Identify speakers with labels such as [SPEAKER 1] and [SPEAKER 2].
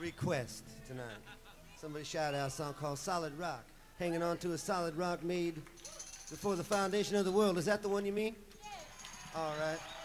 [SPEAKER 1] request tonight. Somebody shout out a song called Solid Rock. Hanging on to a solid rock made before the foundation of the world. Is that the one you mean? Yeah. All right.